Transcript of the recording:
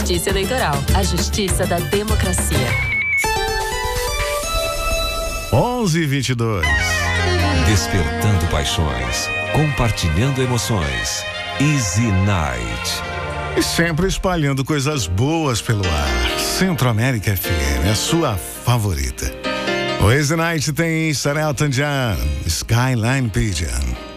Justiça Eleitoral, a justiça da democracia. 11h22. Despertando paixões, compartilhando emoções. Easy Night. E sempre espalhando coisas boas pelo ar. Centro-América FM, a sua favorita. O Easy Night tem Sarah Elton John, Skyline Pigeon.